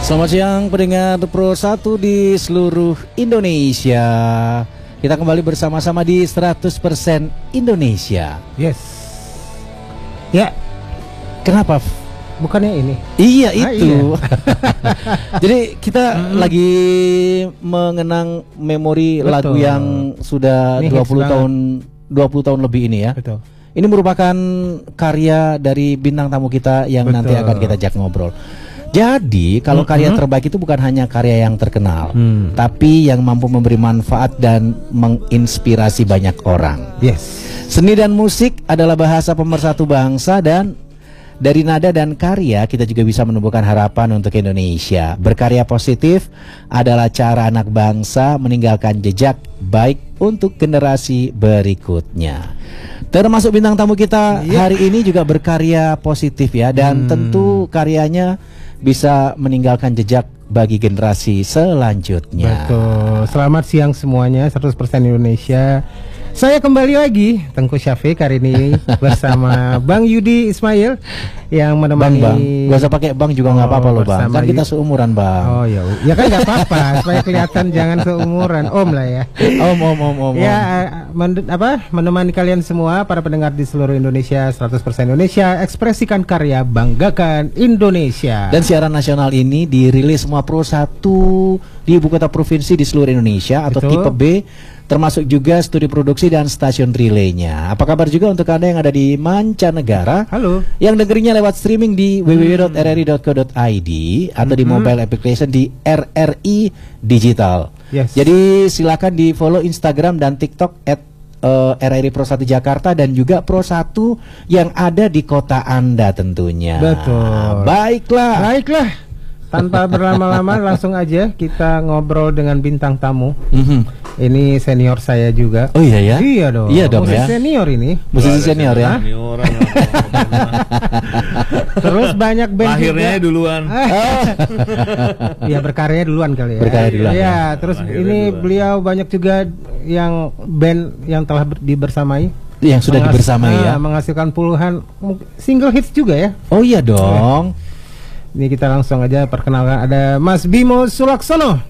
Selamat siang pendengar Pro 1 di seluruh Indonesia. Kita kembali bersama-sama di 100% Indonesia. Yes. Ya. Kenapa? Bukannya ini? Iya itu. Iya. Jadi kita lagi mengenang memori Betul. lagu yang sudah Ini 20 tahun lebih ini ya. Betul. Ini merupakan karya dari bintang tamu kita yang nanti akan kita ajak ngobrol. Jadi kalau karya terbaik itu bukan hanya karya yang terkenal, tapi yang mampu memberi manfaat dan menginspirasi banyak orang. Yes. Seni dan musik adalah bahasa pemersatu bangsa, dan dari nada dan karya kita juga bisa menumbuhkan harapan untuk Indonesia. Berkarya positif adalah cara anak bangsa meninggalkan jejak baik untuk generasi berikutnya. Termasuk bintang tamu kita hari ini juga berkarya positif ya, dan tentu karyanya bisa meninggalkan jejak bagi generasi selanjutnya. Betul. Selamat siang semuanya, 100% Indonesia. Saya kembali lagi, Tengku Syafiq hari ini bersama Bang Yudi Ismail yang menemani. Bang, gak usah pakai bang juga nggak apa-apa loh bang. Kan kita seumuran bang. Oh ya, ya kan nggak apa-apa supaya kelihatan jangan seumuran, om lah ya. Om. Ya, menemani kalian semua para pendengar di seluruh Indonesia, 100% Indonesia. Ekspresikan karya, banggakan Indonesia. Dan siaran nasional ini dirilis semua Pro 1 di ibu kota provinsi di seluruh Indonesia atau Betul. tipe B, termasuk juga studi produksi dan stasiun relaynya. Apa kabar juga untuk Anda yang ada di mancanegara? Halo. Yang dengerinnya lewat streaming di www.rri.co.id atau di mobile application di RRI Digital. Yes. Jadi silakan di follow Instagram dan TikTok RRI Pro 1 Jakarta dan juga Pro 1 yang ada di kota Anda tentunya. Betul. Baiklah. Tanpa berlama-lama langsung aja kita ngobrol dengan bintang tamu. Ini senior saya juga. Oh iya ya? Iya dong. Iya dong musisi ya. senior ini. Musisi senior ya. Terus banyak band lahirnya juga. duluan. Ya berkarya duluan kali ya. Berkarya duluan. Ya, terus Lahirnya ini duluan. beliau banyak juga yang band yang telah dibersamai. Yang sudah dibersamai ya. Menghasilkan puluhan single hits juga ya. Oh iya dong. Ini kita langsung aja perkenalkan, ada Mas Bimo Sulaksono.